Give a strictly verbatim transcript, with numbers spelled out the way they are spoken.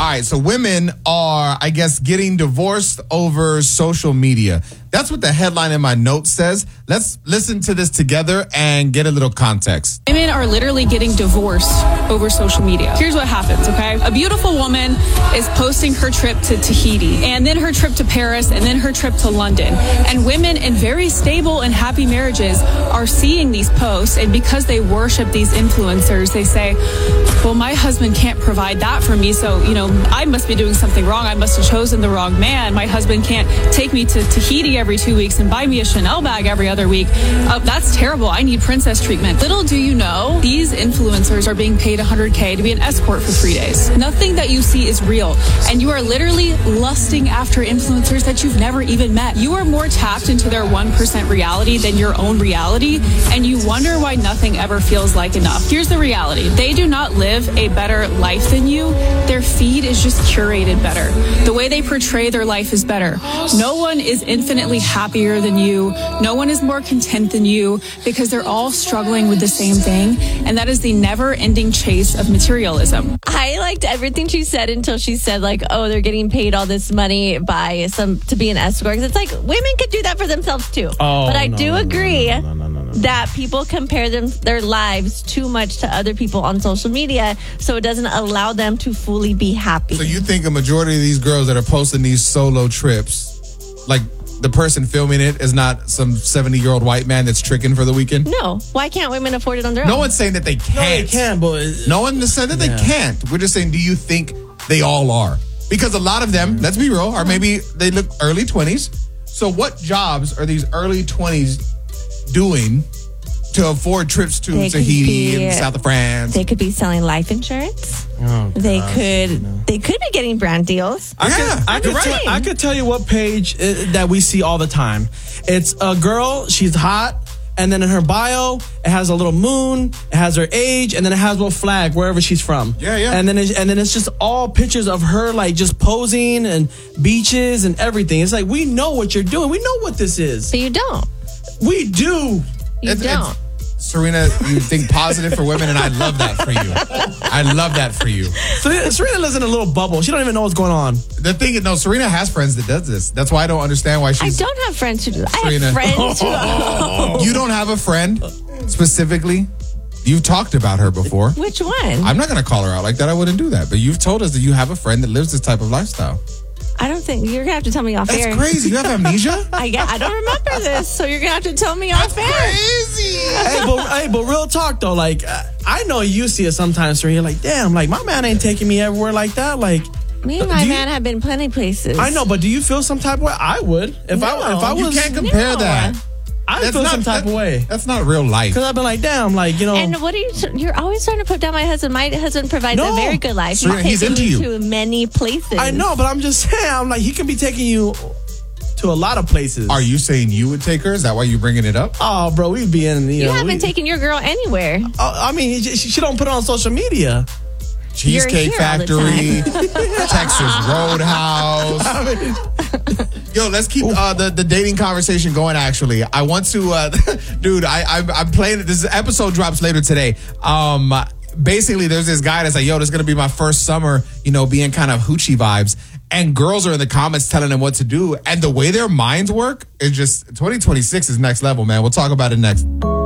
right, so women are, I guess, getting divorced over social media. That's what the headline in my notes says. Let's listen to this together and get a little context. Women are literally getting divorced over social media. Here's what happens, okay? A beautiful woman is posting her trip to Tahiti, and then her trip to Paris, and then her trip to London. And women in very stable and happy marriages are seeing these posts, and because they worship these influencers, they say, well, my husband can't provide that for me, so, you know, I must be doing something wrong. I must have chosen the wrong man. My husband can't take me to Tahiti every two weeks and buy me a Chanel bag every other week. Uh, that's terrible. I need princess treatment. Little do you know, these influencers are being paid one hundred K to be an escort for three days. Nothing that you see is real. And you are literally lusting after influencers that you've never even met. You are more tapped into their one percent reality than your own reality. And you wonder why nothing ever feels like enough. Here's the reality. They do not live a better life than you. Their feed is just curated better. The way they portray their life is better. No one is infinitely happier than you. No one is more content than you because they're all struggling with the same thing. And that is the never-ending chase of materialism. I liked everything she said until she said, like, oh, they're getting paid all this money by some to be an escort. It's like women could do that for themselves too. Oh, but I no, do no, agree no, no, no, no, no, no. that people compare them their lives too much to other people on social media, so it doesn't allow them to fully be happy. So you think a majority of these girls that are posting these solo trips, like the person filming it is not some seventy-year-old white man that's tricking for the weekend? No. Why can't women afford it on their own? No one's saying that they can't. No, they can, but... No one is saying that Yeah. they can't. We're just saying, do you think they all are? Because a lot of them, let's be real, are maybe they look early twenties. So what jobs are these early twenties doing to afford trips to They could Tahiti be- and south of France? They could be selling life insurance. Oh, They gosh, could no. they could be getting brand deals. I Yeah, could, I, could you're tell, right. I could tell you what page uh, that we see all the time. It's a girl, she's hot, and then in her bio, it has a little moon, it has her age, and then it has a little flag wherever she's from. Yeah, yeah. And then it's, and then it's just all pictures of her like just posing and beaches and everything. It's like, we know what you're doing. We know what this is. But you don't. We do. You It's- don't. it's- Serena, you think positive for women, and I love that for you. I love that for you. So Serena lives in a little bubble. She don't even know what's going on. The thing is, no, Serena has friends that does this. That's why I don't understand why I she's... don't have friends who do that. I Serena. have friends who You don't have a friend specifically? You've talked about her before. Which one? I'm not going to call her out like that. I wouldn't do that. But you've told us that you have a friend that lives this type of lifestyle. I don't think you're gonna have to tell me off That's air. crazy. You have amnesia? I get, I don't remember this, so you're gonna have to tell me off air. Crazy. hey, but hey, but real talk though, like uh, I know you see it sometimes, Serena. You're like, damn, like my man ain't taking me everywhere like that. Like, Me and do my you- man have been plenty places. I know, but do you feel some type of way? I would if No, I if I You was. can't compare No. that. I That's feel not- some type that- of way That's not real life. because I've been like, damn, like you know. And what are you? You're always trying to put down my husband. My husband provides No. a very good life. Serena, he's taken into me you. to many places. I know, but I'm just saying, I'm like, he can be taking you to a lot of places. Are you saying you would take her? Is that why you're bringing it up? Oh, bro, we'd be in. You, You know, haven't we- taken your girl anywhere. Oh, I mean, she, she don't put it on social media. Cheesecake here all the Factory, Texas Roadhouse. Yo, let's keep uh, the, the dating conversation going, actually. I want to, uh, dude, I, I, I'm playing it. This episode drops later today. Um, basically, there's this guy that's like, yo, this is going to be my first summer, you know, being kind of hoochie vibes. And girls are in the comments telling him what to do. And the way their minds work is just, twenty twenty-six is next level, man. We'll talk about it next.